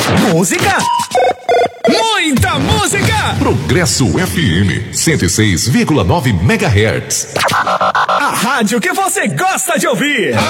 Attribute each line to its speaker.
Speaker 1: Música? Muita música!
Speaker 2: Progresso FM 106,9 MHz.
Speaker 1: A rádio que você gosta de ouvir.